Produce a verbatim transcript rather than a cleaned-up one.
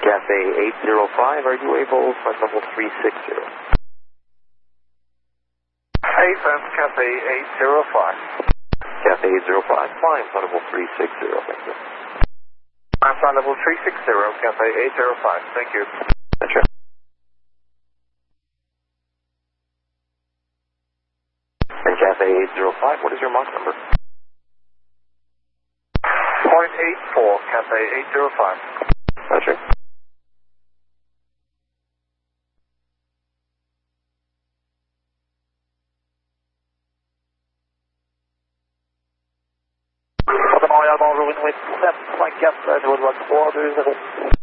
Cafe eight zero five, are you able flight level three six zero? A F M Cafe eight zero five. Cafe eight zero five, flying flight level three six zero, thank you. I'm flight level three six zero, Cafe eight zero five, thank you. Gotcha. And Cafe eight zero five, what is your Mach number? point eight four, Cafe eight zero five. Gotcha. Royal Ballroom with seven, flight Kepler, Woodward four two zero.